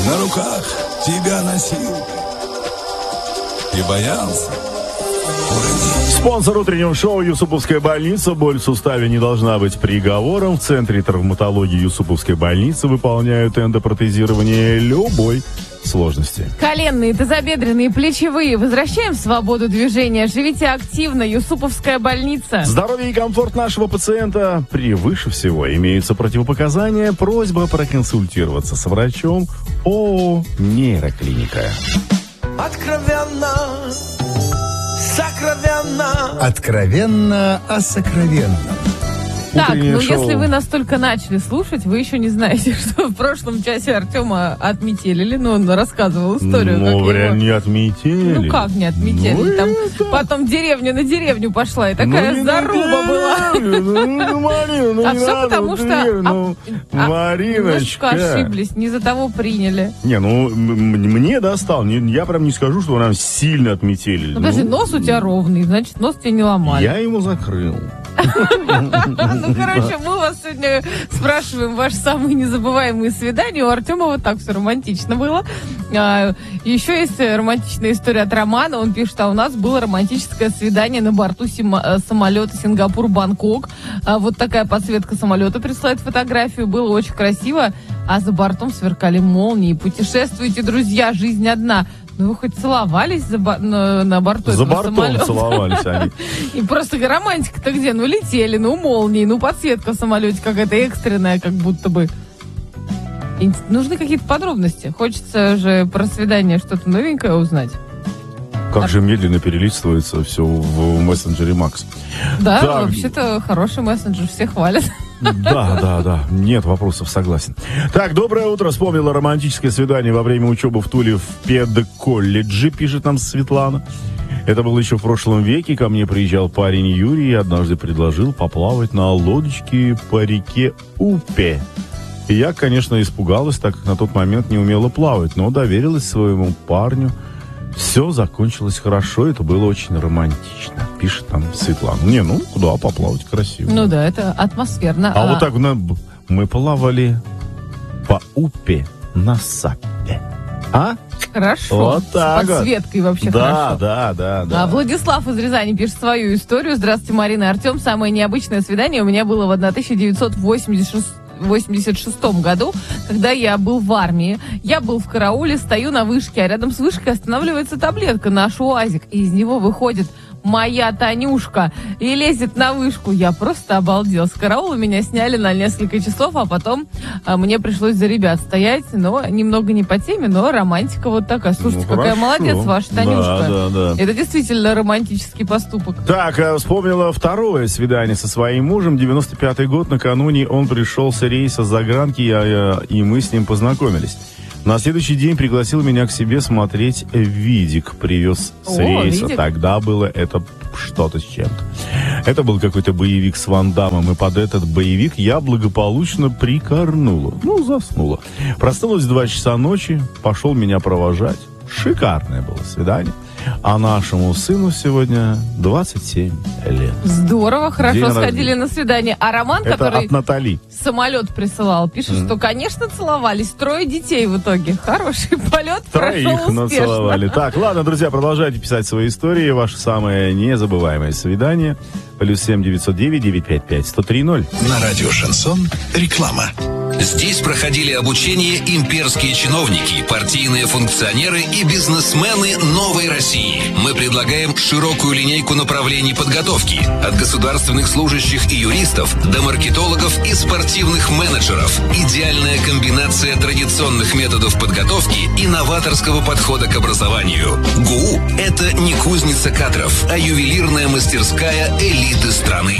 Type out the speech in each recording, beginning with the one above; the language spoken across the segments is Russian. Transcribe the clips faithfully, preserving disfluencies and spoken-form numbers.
на руках тебя носил и боялся уронить. Спонсор утреннего шоу «Юсуповская больница». Боль в суставе не должна быть приговором. В Центре травматологии Юсуповской больницы выполняют эндопротезирование любой сложности. Коленные, тазобедренные, плечевые. Возвращаем свободу движения. Живите активно. Юсуповская больница. Здоровье и комфорт нашего пациента превыше всего. Имеются противопоказания. Просьба проконсультироваться с врачом. ООО «Нейроклиника». Откровенно, сокровенно. Откровенно о сокровенном. Так, Утреннее ну шоу. если вы нас только начали слушать, вы еще не знаете, что в прошлом часе Артема отметелили. Ну, он рассказывал историю. Ну, как вряд его... не отметили. Ну, как не отметили? Ну, Там это... потом деревня на деревню пошла, и такая Ну, не заруба на была. деревню, ну, Марина, ну, А не все надо потому, вот что деревню, ну, а, Мариночка. немножко ошиблись, не за того приняли. Не, ну, м- мне достал. Не- Я прям не скажу, что нам сильно отметили. Ну, даже нос у тебя ровный, значит, нос тебе не ломали. Я ему закрыл. Ну, короче, мы вас сегодня спрашиваем ваши самые незабываемые свидания. У Артема вот так все романтично было. А, еще есть романтичная история от Романа. Он пишет, а у нас было романтическое свидание на борту сима- самолета Сингапур-Бангкок. А, вот такая подсветка самолета присылает фотографию. Было очень красиво. А за бортом сверкали молнии. Путешествуйте, друзья, жизнь одна. Ну, вы хоть целовались за бо- на, на борту За этого бортом самолета? целовались они. И просто романтика-то где? Ну, летели, ну, молнии, ну, подсветка в самолете какая-то экстренная, как будто бы. И нужны какие-то подробности. Хочется же про свидание что-то новенькое узнать. Как же медленно перелистывается все в мессенджере Макс. Да, Так. вообще-то хороший мессенджер, все хвалят. Да, да, да. Нет вопросов, согласен. Так, доброе утро. Вспомнила романтическое свидание во время учебы в Туле в педколледже, пишет нам Светлана. Это было еще в прошлом веке. Ко мне приезжал парень Юрий и однажды предложил поплавать на лодочке по реке Упе. И я, конечно, испугалась, так как на тот момент не умела плавать, но доверилась своему парню. Все закончилось хорошо, это было очень романтично, пишет нам Светлана. Не, ну, куда поплавать, красиво. Ну да, это атмосферно. А, а вот так на, мы плавали по Упе на Саппе. А? Хорошо. Вот так С подсветкой вот. вообще да, хорошо. Да, да, да. А Владислав из Рязани пишет свою историю. Здравствуйте, Марина и Артем. Самое необычное свидание у меня было в тысяча девятьсот восемьдесят шестом году, когда я был в армии. Я был в карауле, стою на вышке, а рядом с вышкой останавливается таблетка, наш УАЗик, и из него выходит моя Танюшка и лезет на вышку. Я просто обалдел. С караула меня сняли на несколько часов, а потом а, мне пришлось за ребят стоять. Но немного не по теме, но романтика вот такая. Слушайте, Ну, какая хорошо. молодец ваша Танюшка. Да, да, да. Это действительно романтический поступок. Так, а, вспомнила второе свидание со своим мужем. девяносто пятый год, накануне он пришел с рейса загранки, я, я, и мы с ним познакомились. На следующий день пригласил меня к себе смотреть «Видик». Привез с О, рейса. «Видик». Тогда было это что-то с чем-то. Это был какой-то боевик с Ван Даммом, и под этот боевик я благополучно прикорнула. Ну, заснула. Проснулась в два часа ночи, пошел меня провожать. Шикарное было свидание. А нашему сыну сегодня двадцать семь лет. Здорово, хорошо День сходили рождения. на свидание. А Роман, Это который от Натали. самолет присылал, пишет, Мгм. что, конечно, целовались. Трое детей в итоге. Хороший полет, Троих прошел успешно. нацеловали. Так, ладно, друзья, продолжайте писать свои истории. Ваше самое незабываемое свидание. Плюс семь девятьсот девять девятьсот пятьдесят пять сто три ноль. На радио «Шансон» реклама. Здесь проходили обучение имперские чиновники, партийные функционеры и бизнесмены новой России. Мы предлагаем широкую линейку направлений подготовки. От государственных служащих и юристов до маркетологов и спортивных менеджеров. Идеальная комбинация традиционных методов подготовки и новаторского подхода к образованию. ГУ – это не кузница кадров, а ювелирная мастерская элиты страны.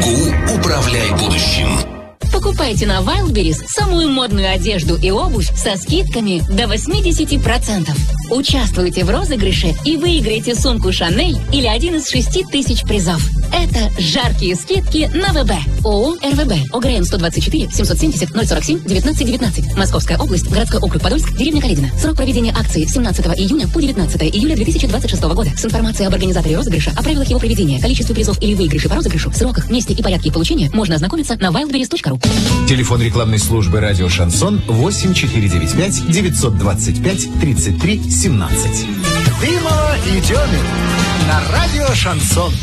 ГУ «Управляй будущим». Покупайте на Wildberries самую модную одежду и обувь со скидками до восемьдесят процентов. Участвуйте в розыгрыше и выиграйте сумку Шанель или один из шести тысяч призов. Это жаркие скидки на ВБ. ООО РВБ. ОГРН сто двадцать четыре семьсот семьдесят ноль сорок семь девятнадцать девятнадцать. Московская область, городской округ Подольск, деревня Каледина. Срок проведения акции с семнадцатого июня по девятнадцатое июля две тысячи двадцать шестого года. С информацией об организаторе розыгрыша, о правилах его проведения, количестве призов или выигрыше по розыгрышу, сроках, месте и порядке их получения можно ознакомиться на wildberries точка ру. Телефон рекламной службы «Радио Шансон» восемь четыре девять пять девятьсот двадцать пять тридцать три семнадцать. Дымова и Демин на радио «Шансон».